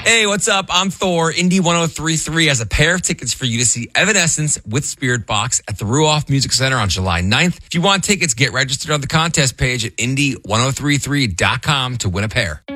Hey, what's up? I'm Thor. Indie 1033 has a pair of tickets for you to see Evanescence with Spirit Box at the Ruoff Music Center on July 9th. If you want tickets, get registered on the contest page at indie1033.com to win a pair.